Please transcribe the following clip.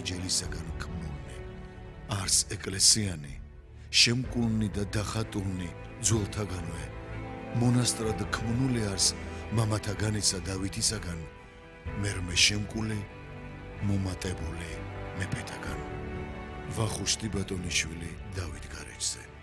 ჯელისაგან ქმნულნი. არს ეკლესიანი, შემკულნი და დახატულნი ძველთაგანვე. მონასტრად ქმნული არს მამათაგანისა დავითისაგან, მერმე შემკული, მომატებული მეფეთაგან. ვახუშტი ბატონიშვილი დავით გარეჯზე.